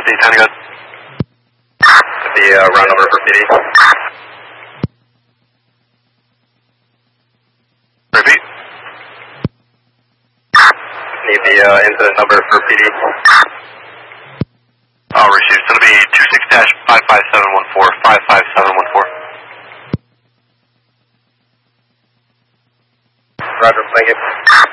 Southeast Tango. The round number for PD. Repeat. Need the incident number for PD. Received. It's going to be 26-55714. 55714. Roger, thank you.